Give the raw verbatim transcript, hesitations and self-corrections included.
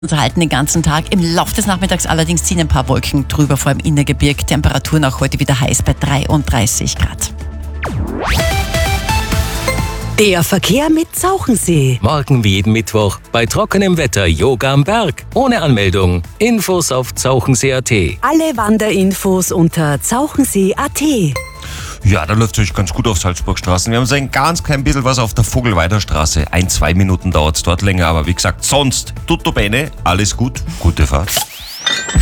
Unterhalten den ganzen Tag. Im Laufe des Nachmittags allerdings ziehen ein paar Wolken drüber, vor allem Innergebirg. Temperaturen auch heute wieder heiß bei dreiunddreißig Grad. Der Verkehr mit Zauchensee. Morgen wie jeden Mittwoch bei trockenem Wetter Yoga am Berg. Ohne Anmeldung. Infos auf zauchensee punkt at. Alle Wanderinfos unter zauchensee punkt at. Ja, da läuft es euch ganz gut auf Salzburgstraßen. Wir haben so ein ganz klein bisschen was auf der Vogelweiderstraße. Ein, zwei Minuten dauert es dort länger, aber wie gesagt, sonst tutto bene, alles gut, gute Fahrt.